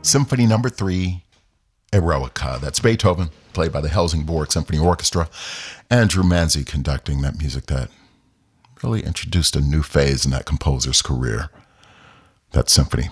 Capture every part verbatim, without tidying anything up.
Symphony Number Three, Eroica. That's Beethoven, played by the Helsingborg Symphony Orchestra. Andrew Manzi conducting that music that really introduced a new phase in that composer's career, that symphony.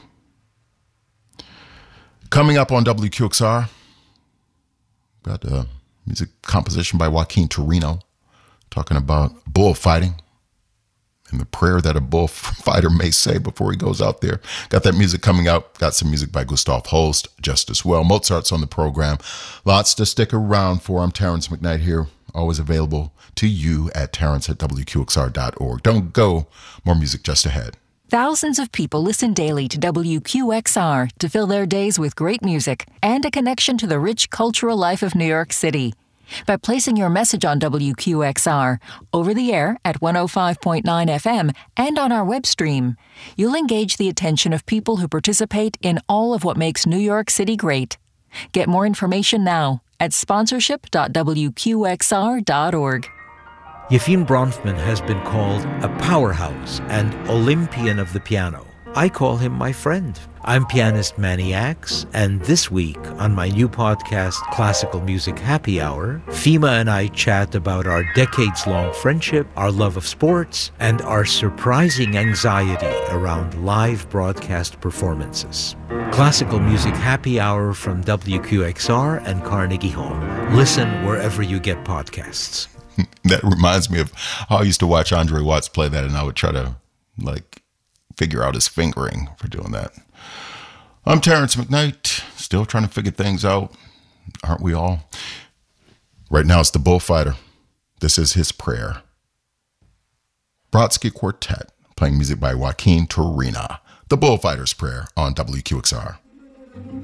Coming up on W Q X R, got a music composition by Joaquin Torino, talking about bullfighting and the prayer that a bullfighter may say before he goes out there. Got that music coming out. Got some music by Gustav Holst just as well. Mozart's on the program. Lots to stick around for. I'm Terrence McKnight here, always available to you at Terrence at W Q X R dot org. Don't go. More music just ahead. Thousands of people listen daily to W Q X R to fill their days with great music and a connection to the rich cultural life of New York City. By placing your message on W Q X R, over the air at one oh five point nine F M and on our web stream, you'll engage the attention of people who participate in all of what makes New York City great. Get more information now at sponsorship dot W Q X R dot org. Yefim Bronfman has been called a powerhouse and Olympian of the piano. I call him my friend. I'm pianist Manny Axe, and this week on my new podcast, Classical Music Happy Hour, Fima and I chat about our decades-long friendship, our love of sports, and our surprising anxiety around live broadcast performances. Classical Music Happy Hour from W Q X R and Carnegie Hall. Listen wherever you get podcasts. That reminds me of how I used to watch Andre Watts play that, and I would try to, like, figure out his fingering for doing that. I'm Terrence McKnight, still trying to figure things out. Aren't we all? Right now it's the Bullfighter. This is his prayer. Brodsky Quartet, playing music by Joaquin Torino. The Bullfighter's Prayer on W Q X R.